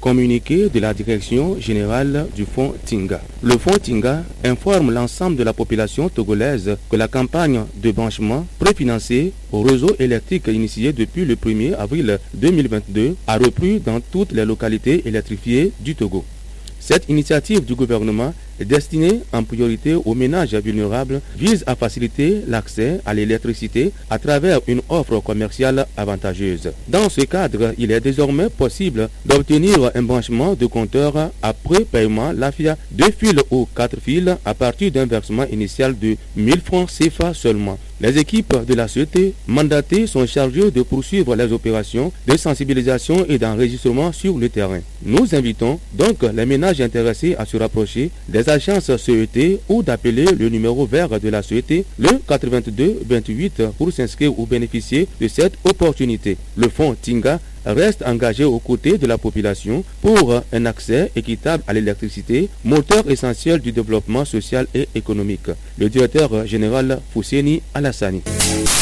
Communiqué de la Direction générale du Fonds Tinga. Le Fonds Tinga informe l'ensemble de la population togolaise que la campagne de branchement préfinancée au réseau électrique initiée depuis le 1er avril 2022 a repris dans toutes les localités électrifiées du Togo. Cette initiative du gouvernement, destinée en priorité aux ménages vulnérables, vise à faciliter l'accès à l'électricité à travers une offre commerciale avantageuse. Dans ce cadre, il est désormais possible d'obtenir un branchement de compteur après paiement LAFIA 2 fils ou 4 fils à partir d'un versement initial de 1000 francs CFA seulement. Les équipes de la société mandatées sont chargées de poursuivre les opérations de sensibilisation et d'enregistrement sur le terrain. Nous invitons donc les ménages intéressés à se rapprocher des agences CET ou d'appeler le numéro vert de la société, le 82 28, pour s'inscrire ou bénéficier de cette opportunité. Le Fonds Tinga reste engagé aux côtés de la population pour un accès équitable à l'électricité, moteur essentiel du développement social et économique. Le directeur général Fousseni Alassani.